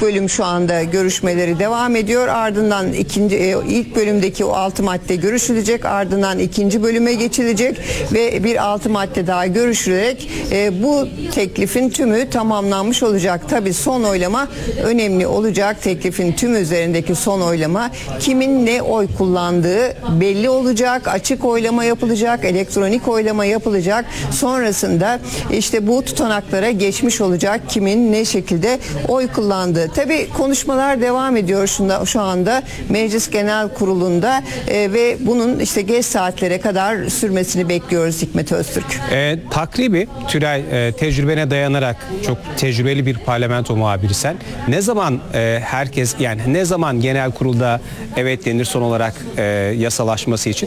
bölüm şu anda görüşmeleri devam ediyor. Ardından ilk bölümdeki o 6 madde görüşülecek. Ardından ikinci bölüme geçilecek ve bir 6 madde daha görüşülerek bu teklifin tümü tamamlanmış olacak. Tabii son oylama önemli olacak. Teklifin tümü üzerindeki son oylama, kimin ne oy kullandığı belli olacak. Açık oylama yapılacak, elektronik oylama yapılacak. Sonrasında işte bu tutanaklara geçmiş olacak kimin ne şekilde oy kullandığı. Tabii konuşmalar devam ediyor şu anda Meclis Genel Kurulu'nda ve bunun işte geç saatlere kadar sürmesini bekliyoruz Hikmet Öztürk. Takribi Tülay, tecrübene dayanarak, çok tecrübeli bir parlamento muhabiri sen. Ne zaman ne zaman genel kurulda evet denir son olarak yasalaşması için?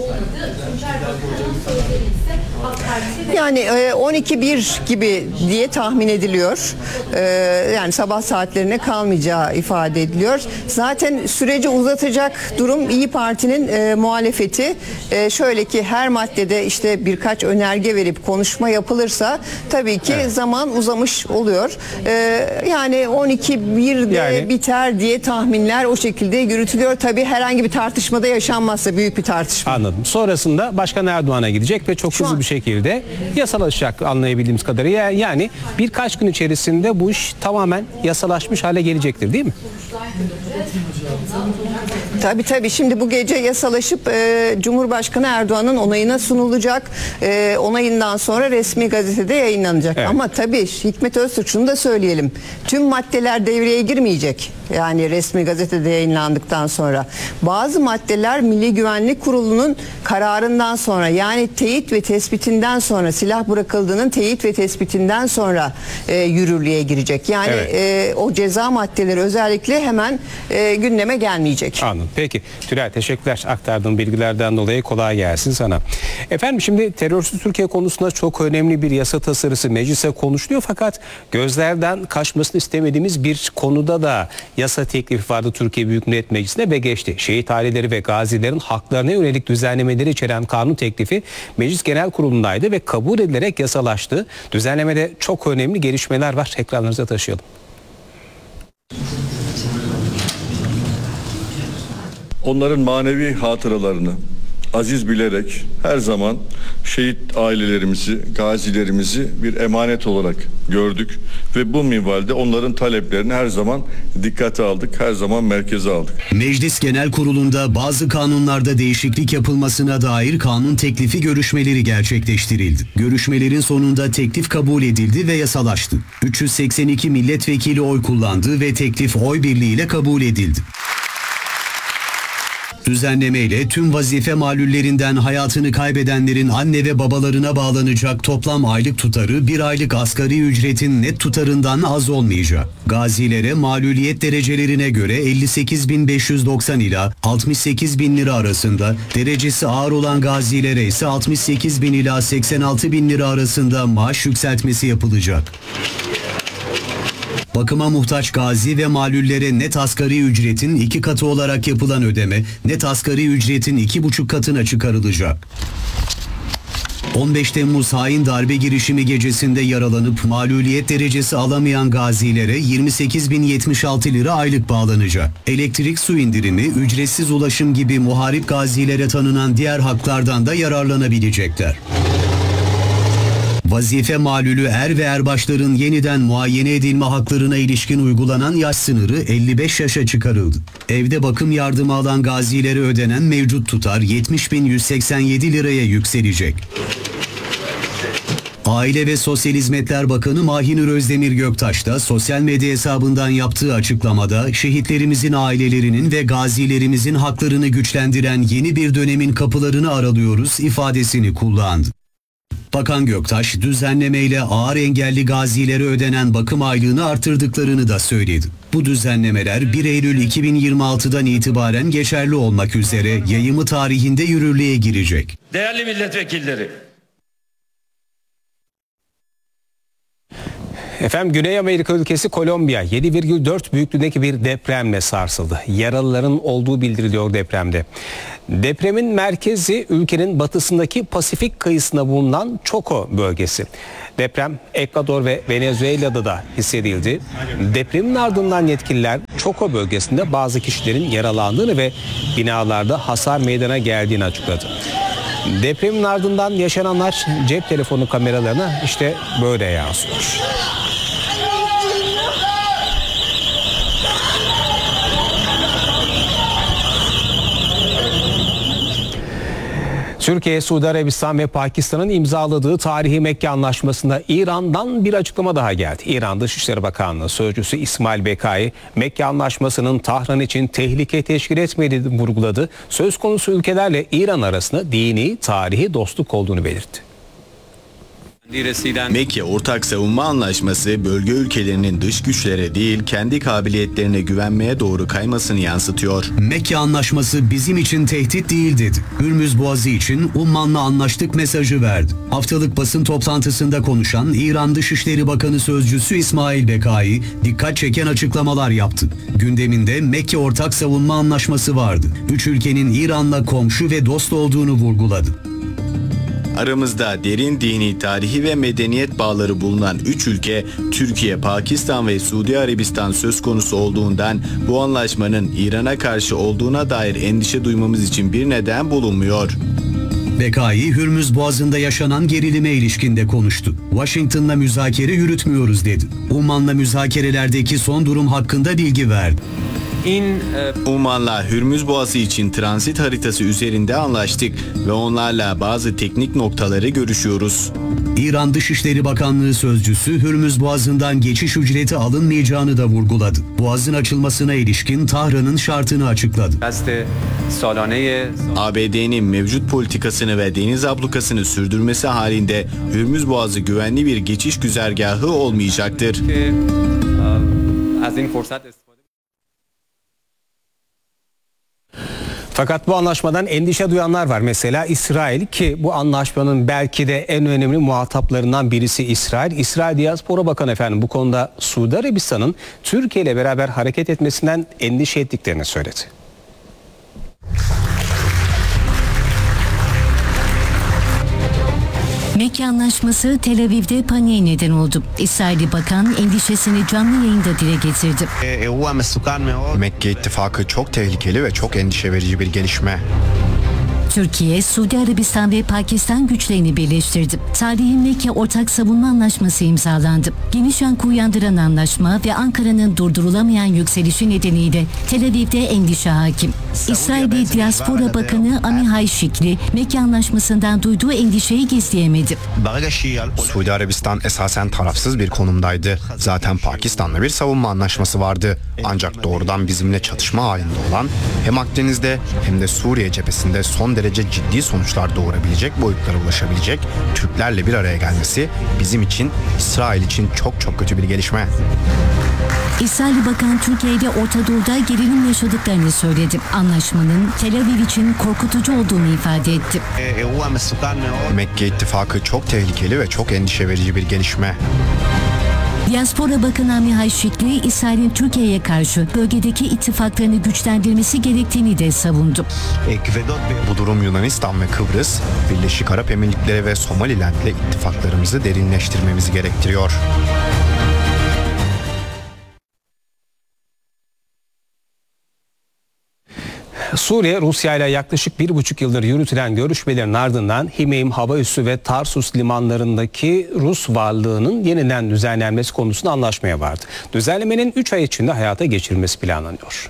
Yani 12.1 gibi diye tahmin ediliyor. Yani sabah saatlerine kalmayacağı ifade ediliyor. Zaten süreci uzatacak durum İYİ Parti'nin muhalefeti. Şöyle ki her maddede işte birkaç önerge verip konuşma yapılırsa tabii ki zaman uzamış oluyor. Yani 12.1'de biter diye tahminler o şekilde yürütülüyor. Tabii herhangi bir tartışmada yaşanmazsa, büyük bir tartışma. Anladım. Sonrasında Başkan Erdoğan'a gidecek ve çok hızlı bir şekilde yasalaşacak anlayabildiğimiz kadarıyla. Yani birkaç gün içerisinde bu iş tamamen yasalaşmış hale gelecektir, değil mi? Tabii. Şimdi bu gece yasalaşıp Cumhurbaşkanı Erdoğan'ın onayına sunulacak. Onayından sonra resmi gazetede yayınlanacak. Evet. Ama tabii Hikmet Öztürk, şunu da söyleyelim. Tüm maddeler devreye girmeyecek. Yani resmi gazetede yayınlandıktan sonra. Bazı maddeler Milli Güvenlik Kurulu'nun kararından sonra, yani teyit ve tespitinden sonra, silah bırakıldığının teyit ve tespitinden sonra yürürlüğe girecek. Yani o ceza maddeleri özellikle hemen gündeme gelmeyecek. Anladım. Peki Tülay, teşekkürler aktardığın bilgilerden dolayı, kolay gelsin sana. Efendim, şimdi terörsüz Türkiye konusunda çok önemli bir yasa tasarısı meclise konuşuluyor, fakat gözlerden kaçmasını istemediğimiz bir konuda da yasa teklifi vardı Türkiye Büyük Millet Meclisi'ne ve geçti. Şehit aileleri ve gazilerin haklarına yönelik düzenlemeleri içeren kanun teklifi Meclis Genel Kurulu'ndaydı ve kabul edilerek yasalaştı. Düzenlemede çok önemli gelişmeler var. Ekranlarınıza taşıyalım. Onların manevi hatıralarını aziz bilerek her zaman şehit ailelerimizi, gazilerimizi bir emanet olarak gördük ve bu minvalde onların taleplerini her zaman dikkate aldık, her zaman merkeze aldık. Meclis Genel Kurulu'nda bazı kanunlarda değişiklik yapılmasına dair kanun teklifi görüşmeleri gerçekleştirildi. Görüşmelerin sonunda teklif kabul edildi ve yasalaştı. 382 milletvekili oy kullandı ve teklif oy birliğiyle kabul edildi. Düzenlemeyle tüm vazife malullerinden hayatını kaybedenlerin anne ve babalarına bağlanacak toplam aylık tutarı bir aylık asgari ücretin net tutarından az olmayacak. Gazilere maluliyet derecelerine göre 58.590 ila 68.000 lira arasında, derecesi ağır olan gazilere ise 68.000 ila 86.000 lira arasında maaş yükseltmesi yapılacak. Bakıma muhtaç gazi ve malüllere net asgari ücretin 2 katı olarak yapılan ödeme, net asgari ücretin 2,5 katına çıkarılacak. 15 Temmuz hain darbe girişimi gecesinde yaralanıp maluliyet derecesi alamayan gazilere 28.076 lira aylık bağlanacak. Elektrik, su indirimi, ücretsiz ulaşım gibi muharip gazilere tanınan diğer haklardan da yararlanabilecekler. Vazife malulü er ve erbaşların yeniden muayene edilme haklarına ilişkin uygulanan yaş sınırı 55 yaşa çıkarıldı. Evde bakım yardımı alan gazilere ödenen mevcut tutar 70.187 liraya yükselecek. Aile ve Sosyal Hizmetler Bakanı Mahinur Özdemir Göktaş da sosyal medya hesabından yaptığı açıklamada şehitlerimizin ailelerinin ve gazilerimizin haklarını güçlendiren yeni bir dönemin kapılarını aralıyoruz ifadesini kullandı. Bakan Göktaş, düzenlemeyle ağır engelli gazilere ödenen bakım aylığını artırdıklarını da söyledi. Bu düzenlemeler 1 Eylül 2026'dan itibaren geçerli olmak üzere yayımı tarihinde yürürlüğe girecek. Değerli milletvekilleri, Efendim, Güney Amerika ülkesi Kolombiya 7,4 büyüklüğündeki bir depremle sarsıldı. Yaralıların olduğu bildiriliyor depremde. Depremin merkezi ülkenin batısındaki Pasifik kıyısında bulunan Choco bölgesi. Deprem Ekvador ve Venezuela'da da hissedildi. Depremin ardından yetkililer Şoko bölgesinde bazı kişilerin yaralandığını ve binalarda hasar meydana geldiğini açıkladı. Depremin ardından yaşananlar cep telefonu kameralarına işte böyle yansıyor. Türkiye, Suudi Arabistan ve Pakistan'ın imzaladığı tarihi Mekke Anlaşması'nda İran'dan bir açıklama daha geldi. İran Dışişleri Bakanlığı Sözcüsü İsmail Bekai, Mekke Anlaşması'nın Tahran için tehlike teşkil etmediğini vurguladı. Söz konusu ülkelerle İran arasında dini, tarihi dostluk olduğunu belirtti. Mekke Ortak Savunma Anlaşması bölge ülkelerinin dış güçlere değil kendi kabiliyetlerine güvenmeye doğru kaymasını yansıtıyor. Mekke Anlaşması bizim için tehdit değil dedi. Hürmüz Boğazı için Umman'la anlaştık mesajı verdi. Haftalık basın toplantısında konuşan İran Dışişleri Bakanı Sözcüsü İsmail Bekai dikkat çeken açıklamalar yaptı. Gündeminde Mekke Ortak Savunma Anlaşması vardı. Üç ülkenin İran'la komşu ve dost olduğunu vurguladı. Aramızda derin dini, tarihi ve medeniyet bağları bulunan 3 ülke, Türkiye, Pakistan ve Suudi Arabistan söz konusu olduğundan bu anlaşmanın İran'a karşı olduğuna dair endişe duymamız için bir neden bulunmuyor. Bekai, Hürmüz Boğazı'nda yaşanan gerilime ilişkinde konuştu. Washington'la müzakere yürütmüyoruz dedi. Umman'la müzakerelerdeki son durum hakkında bilgi verdi. Umman'la Hürmüz Boğazı için transit haritası üzerinde anlaştık ve onlarla bazı teknik noktaları görüşüyoruz. İran Dışişleri Bakanlığı Sözcüsü Hürmüz Boğazı'ndan geçiş ücreti alınmayacağını da vurguladı. Boğazın açılmasına ilişkin Tahran'ın şartını açıkladı. ABD'nin mevcut politikasını ve deniz ablukasını sürdürmesi halinde Hürmüz Boğazı güvenli bir geçiş güzergahı olmayacaktır. Fakat bu anlaşmadan endişe duyanlar var. Mesela İsrail, ki bu anlaşmanın belki de en önemli muhataplarından birisi İsrail. İsrail Diaspora Bakanı efendim bu konuda Suudi Arabistan'ın Türkiye ile beraber hareket etmesinden endişe ettiklerini söyledi. Mekke Anlaşması Tel Aviv'de paniğe neden oldu. İsrailli bakan endişesini canlı yayında dile getirdi. Mekke ittifakı çok tehlikeli ve çok endişe verici bir gelişme. Türkiye, Suudi Arabistan ve Pakistan güçlerini birleştirdi. Tarihi Mekke Ortak Savunma Anlaşması imzalandı. Geniş yankı uyandıran anlaşma ve Ankara'nın durdurulamayan yükselişi nedeniyle Tel Aviv'de endişe hakim. İsrail'de Diaspora Bakanı Amihai Şikli, Mekke Anlaşması'ndan duyduğu endişeyi gizleyemedi. Suudi Arabistan esasen tarafsız bir konumdaydı. Zaten Pakistan'la bir savunma anlaşması vardı. Ancak doğrudan bizimle çatışma halinde olan hem Akdeniz'de hem de Suriye cephesinde son derece ciddi sonuçlar doğurabilecek boyutlara ulaşabilecek Türklerle bir araya gelmesi bizim için, İsrail için çok çok kötü bir gelişme. İsrailli Bakan Türkiye ile Orta Doğu'da gerilim yaşadıklarını söyledi. Anlaşmanın Tel Aviv için korkutucu olduğunu ifade etti. Mekke ittifakı çok tehlikeli ve çok endişe verici bir gelişme. Diaspora Bakanı Amihai Şikli, İsrail'in Türkiye'ye karşı bölgedeki ittifaklarını güçlendirmesi gerektiğini de savundu. Bu durum Yunanistan ve Kıbrıs, Birleşik Arap Emirlikleri ve Somaliland'le ittifaklarımızı derinleştirmemizi gerektiriyor. Suriye, Rusya ile yaklaşık 1,5 yıldır yürütülen görüşmelerin ardından Himeym havaüssü ve Tarsus limanlarındaki Rus varlığının yeniden düzenlenmesi konusunda anlaşmaya vardı. Düzenlemenin 3 ay içinde hayata geçirilmesi planlanıyor.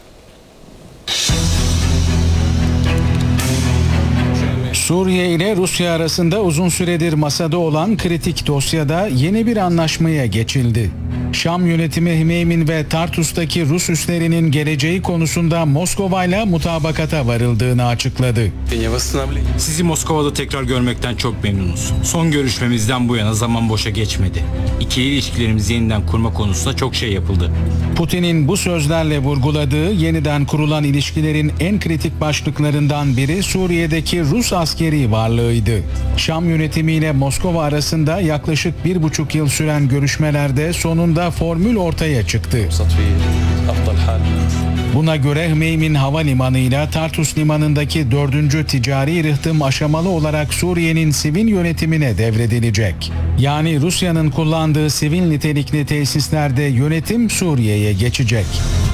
Suriye ile Rusya arasında uzun süredir masada olan kritik dosyada yeni bir anlaşmaya geçildi. Şam yönetimi Himeym'in ve Tartus'taki Rus üslerinin geleceği konusunda Moskova'yla mutabakata varıldığını açıkladı. Sizi Moskova'da tekrar görmekten çok memnunuz. Son görüşmemizden bu yana zaman boşa geçmedi. İkili ilişkilerimizi yeniden kurma konusunda çok şey yapıldı. Putin'in bu sözlerle vurguladığı yeniden kurulan ilişkilerin en kritik başlıklarından biri Suriye'deki Rus askeri varlığıydı. Şam yönetimiyle Moskova arasında yaklaşık 1,5 yıl süren görüşmelerde sonunda formül ortaya çıktı. Buna göre Himeym'in havalimanıyla Tartus limanındaki 4. ticari rıhtım aşamalı olarak Suriye'nin sivil yönetimine devredilecek. Yani Rusya'nın kullandığı sivil nitelikli tesislerde yönetim Suriye'ye geçecek.